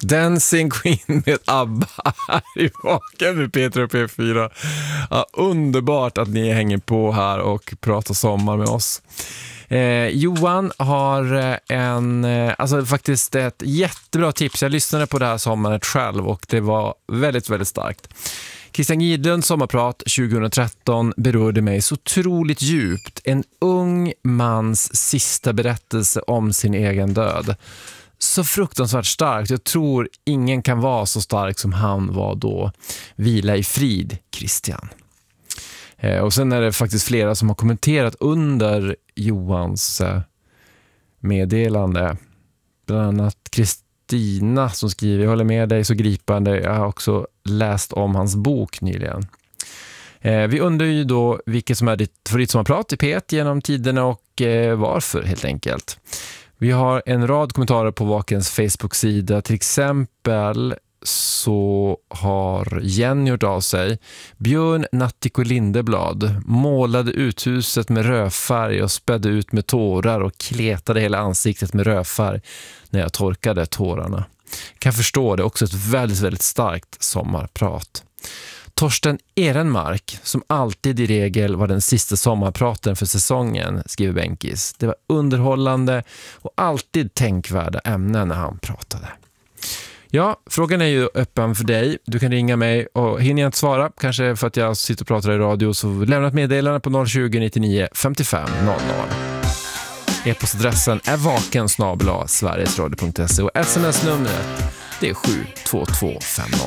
Dancing Queen med ABBA här i Vaken med Peter och P4. Ja, underbart att ni hänger på här och pratar sommar med oss. Johan har faktiskt ett jättebra tips. Jag lyssnade på det här sommaret själv och det var väldigt, väldigt starkt. Christian Gidlunds sommarprat 2013 berörde mig så otroligt djupt. En ung mans sista berättelse om sin egen död. Så fruktansvärt starkt. Jag tror ingen kan vara så stark som han var då. Vila i frid, Christian. Och sen är det faktiskt flera som har kommenterat under Johans meddelande. Bland annat Kristina som skriver: jag håller med dig, så gripande. Jag har också läst om hans bok nyligen. Vi undrar ju då vilket som är ditt favoritsommarprat i P1 genom tiderna och varför helt enkelt. Vi har en rad kommentarer på Vakens Facebook-sida. Till exempel så har Jenny gjort av sig. Björn Nattiko Lindeblad målade uthuset med rödfärg och spädde ut med tårar och kletade hela ansiktet med rödfärg när jag torkade tårarna. Kan förstå det, också ett väldigt, väldigt starkt sommarprat. Torsten Ehrenmark, som alltid i regel var den sista sommarpraten för säsongen, skriver Benkis. Det var underhållande och alltid tänkvärda ämnen när han pratade. Ja, frågan är ju öppen för dig. Du kan ringa mig och hinner jag inte svara, kanske för att jag sitter och pratar i radio, så lämna ett meddelande på 020 99 55 00. E-postadressen är vaken@sverigesradio.se och sms-numret det är 72250.